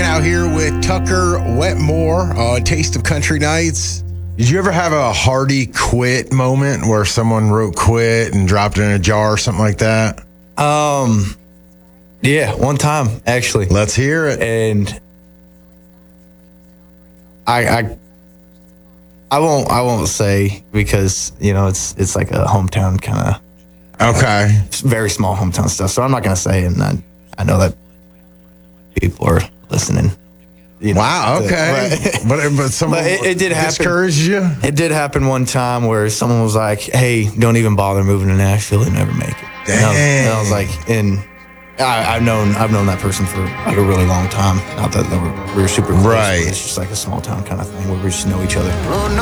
out here with Tucker Wetmore on Taste of Country Nights. Did you ever have a hearty quit moment where someone wrote quit and dropped it in a jar or something like that? Yeah, one time actually. Let's hear it. And I won't say because it's like a hometown kind of very small hometown stuff. So I'm not gonna say, and I know that people are listening. Wow. Okay. But someone it did happen. Discouraged you? It did happen one time where someone was like, "Hey, don't even bother moving to Nashville. You never make it." Dang. And I was like, I've known that person for like a really long time. Not that we were super close. Right. It's just like a small town kind of thing where we just know each other.